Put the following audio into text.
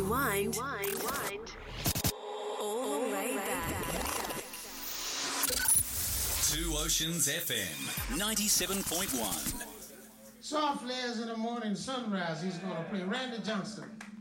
Rewind. All the way back. Two Oceans FM 97.1. Softly as in the morning sunrise, he's going to play Randy Johnson.